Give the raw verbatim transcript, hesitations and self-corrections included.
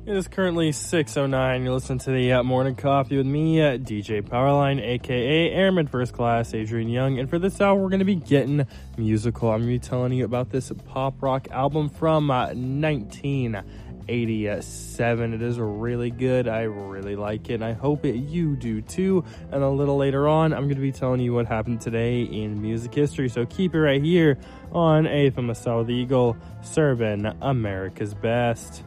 It is currently six oh nine. You're listening to the uh, Morning Coffee with me, uh, D J Powerline, a k a. Airman First Class, Adrian Young. And for this hour, we're going to be getting musical. I'm going to be telling you about this pop rock album from uh, nineteen eighty-seven. It is really good. I really like it, and I hope it, you do too. And a little later on, I'm going to be telling you what happened today in music history. So keep it right here on A F M South Eagle, serving America's best.